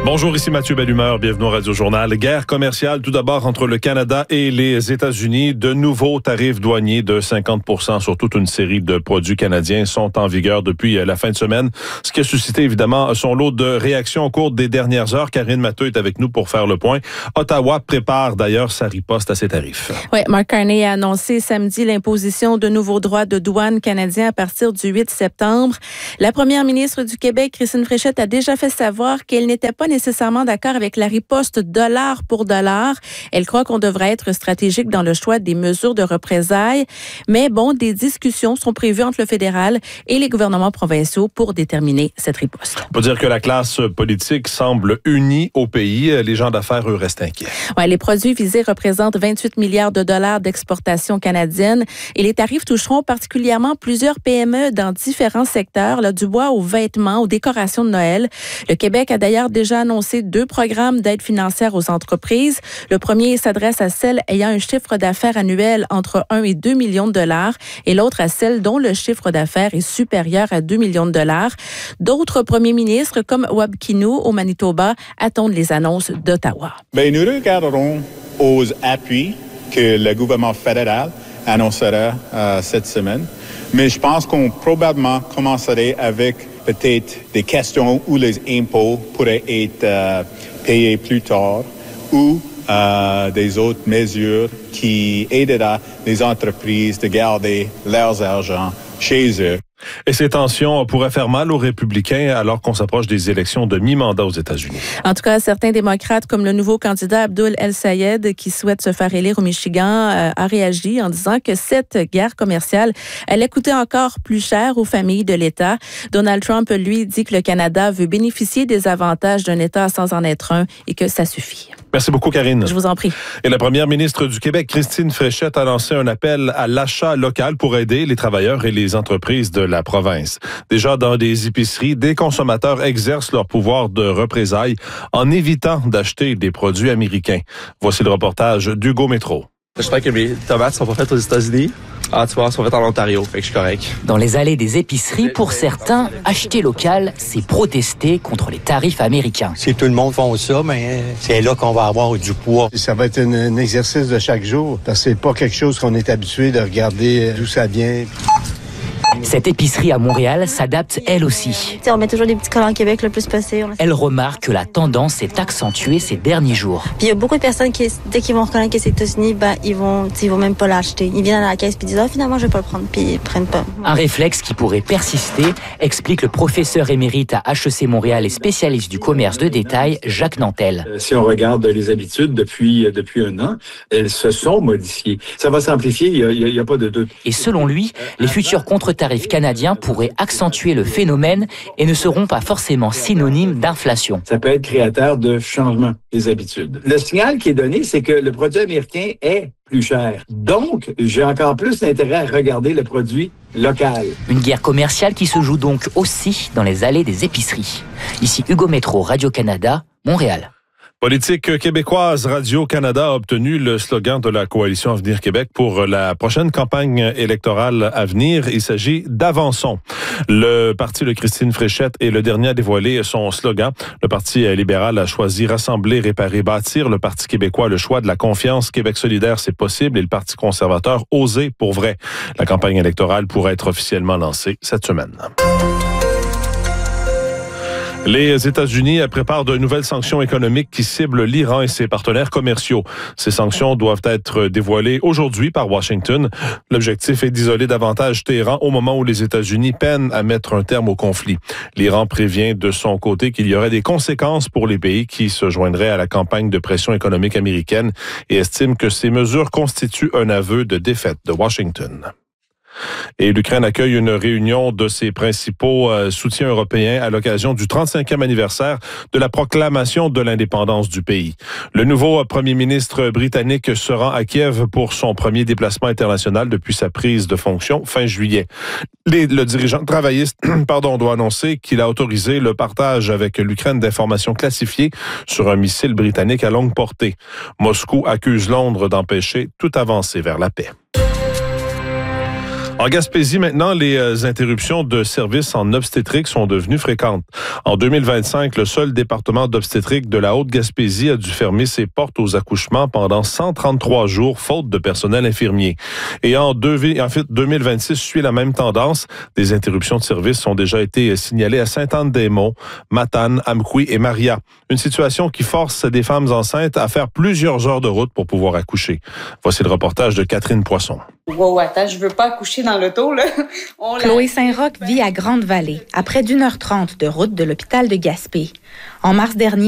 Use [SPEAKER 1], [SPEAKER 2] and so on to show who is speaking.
[SPEAKER 1] Bonjour, ici Mathieu Bellumeur, bienvenue au Radio Journal. Guerre commerciale tout d'abord entre le Canada et les États-Unis. De nouveaux tarifs douaniers de 50% sur toute une série de produits canadiens sont en vigueur depuis la fin de semaine. Ce qui a suscité évidemment son lot de réactions au cours des dernières heures. Karine Matteux est avec nous pour faire le point. Ottawa prépare d'ailleurs sa riposte à ces tarifs.
[SPEAKER 2] Oui, Mark Carney a annoncé samedi l'imposition de nouveaux droits de douane canadiens à partir du 8 septembre. La première ministre du Québec, Christine Fréchette, a déjà fait savoir qu'elle n'était pas nécessairement d'accord avec la riposte dollar pour dollar. Elle croit qu'on devrait être stratégique dans le choix des mesures de représailles. Mais bon, des discussions sont prévues entre le fédéral et les gouvernements provinciaux pour déterminer cette riposte.
[SPEAKER 1] On peut dire que la classe politique semble unie au pays. Les gens d'affaires, eux, restent inquiets.
[SPEAKER 2] Ouais, les produits visés représentent 28 milliards de dollars d'exportation canadienne et les tarifs toucheront particulièrement plusieurs PME dans différents secteurs, là, du bois aux vêtements, aux décorations de Noël. Le Québec a d'ailleurs déjà annoncé 2 programmes d'aide financière aux entreprises. Le premier s'adresse à celles ayant un chiffre d'affaires annuel entre 1 et 2 millions de dollars et l'autre à celles dont le chiffre d'affaires est supérieur à 2 millions de dollars. D'autres premiers ministres, comme Wab Kinew au Manitoba, attendent les annonces d'Ottawa.
[SPEAKER 3] Bien, nous regarderons aux appuis que le gouvernement fédéral annoncera cette semaine. Mais je pense qu'on probablement commencerait avec peut-être des questions où les impôts pourraient être payés plus tard ou des autres mesures qui aideront les entreprises de garder leurs argent chez eux.
[SPEAKER 1] Et ces tensions pourraient faire mal aux républicains alors qu'on s'approche des élections de mi-mandat aux États-Unis.
[SPEAKER 2] En tout cas, certains démocrates, comme le nouveau candidat Abdul El-Sayed, qui souhaite se faire élire au Michigan, a réagi en disant que cette guerre commerciale allait coûter encore plus cher aux familles de l'État. Donald Trump, lui, dit que le Canada veut bénéficier des avantages d'un État sans en être un et que ça suffit.
[SPEAKER 1] Merci beaucoup, Karine.
[SPEAKER 2] Je vous en prie.
[SPEAKER 1] Et la première ministre du Québec, Christine Fréchette, a lancé un appel à l'achat local pour aider les travailleurs et les entreprises de la province. Déjà dans des épiceries, des consommateurs exercent leur pouvoir de représailles en évitant d'acheter des produits américains. Voici le reportage d'Hugo Métro.
[SPEAKER 4] J'espère que mes tomates sont pas faites aux États-Unis. Ah, tu vois, elles sont faites en Ontario, fait que je suis correct.
[SPEAKER 5] Dans les allées des épiceries, pour certains, acheter local, c'est protester contre les tarifs américains.
[SPEAKER 6] Si tout le monde fait ça, mais c'est là qu'on va avoir du poids.
[SPEAKER 7] Ça va être un exercice de chaque jour, parce que c'est pas quelque chose qu'on est habitué de regarder d'où ça vient.
[SPEAKER 5] Cette épicerie à Montréal s'adapte elle aussi.
[SPEAKER 8] On met toujours des petits collants en Québec le plus possible.
[SPEAKER 5] Elle remarque que la tendance s'est accentuée ces derniers jours.
[SPEAKER 8] Puis il y a beaucoup de personnes qui, dès qu'ils vont reconnaître que c'est États-Unis, ils vont même pas l'acheter. Ils viennent à la caisse puis disent finalement je vais pas le prendre, puis ils prennent pas.
[SPEAKER 5] Un réflexe qui pourrait persister, explique le professeur émérite à HEC Montréal et spécialiste du commerce de détail, Jacques Nantel.
[SPEAKER 9] Si on regarde les habitudes depuis un an, elles se sont modifiées. Ça va s'amplifier, il y a pas de doute.
[SPEAKER 5] Et selon lui, les futurs contre-tarifs canadiens pourraient accentuer le phénomène et ne seront pas forcément synonymes d'inflation.
[SPEAKER 9] Ça peut être créateur de changement des habitudes. Le signal qui est donné, c'est que le produit américain est plus cher. Donc, j'ai encore plus d'intérêt à regarder le produit local.
[SPEAKER 5] Une guerre commerciale qui se joue donc aussi dans les allées des épiceries. Ici Hugo Métro, Radio-Canada, Montréal.
[SPEAKER 1] Politique québécoise, Radio-Canada a obtenu le slogan de la coalition Avenir Québec pour la prochaine campagne électorale à venir. Il s'agit d'Avançons. Le parti de Christine Fréchette est le dernier à dévoiler son slogan. Le Parti libéral a choisi Rassembler, réparer, bâtir. Le Parti québécois, le choix de la confiance. Québec solidaire, c'est possible. Et le Parti conservateur, oser pour vrai. La campagne électorale pourrait être officiellement lancée cette semaine. Les États-Unis préparent de nouvelles sanctions économiques qui ciblent l'Iran et ses partenaires commerciaux. Ces sanctions doivent être dévoilées aujourd'hui par Washington. L'objectif est d'isoler davantage Téhéran au moment où les États-Unis peinent à mettre un terme au conflit. L'Iran prévient de son côté qu'il y aurait des conséquences pour les pays qui se joindraient à la campagne de pression économique américaine et estime que ces mesures constituent un aveu de défaite de Washington. Et l'Ukraine accueille une réunion de ses principaux soutiens européens à l'occasion du 35e anniversaire de la proclamation de l'indépendance du pays. Le nouveau premier ministre britannique se rend à Kiev pour son premier déplacement international depuis sa prise de fonction fin juillet. Le dirigeant travailliste doit annoncer qu'il a autorisé le partage avec l'Ukraine d'informations classifiées sur un missile britannique à longue portée. Moscou accuse Londres d'empêcher toute avancée vers la paix. En Gaspésie, maintenant, les interruptions de services en obstétrique sont devenues fréquentes. En 2025, le seul département d'obstétrique de la Haute-Gaspésie a dû fermer ses portes aux accouchements pendant 133 jours, faute de personnel infirmier. Et en 2026 suit la même tendance. Des interruptions de services ont déjà été signalées à Sainte-Anne-des-Monts, Matane, Amqui et Maria. Une situation qui force des femmes enceintes à faire plusieurs heures de route pour pouvoir accoucher. Voici le reportage de Catherine Poisson.
[SPEAKER 10] Wow, attends, je veux pas accoucher dans l'auto, là.
[SPEAKER 11] Chloé Saint-Roch vit à Grande-Vallée, à près d'1h30 de route de l'hôpital de Gaspé. En mars dernier,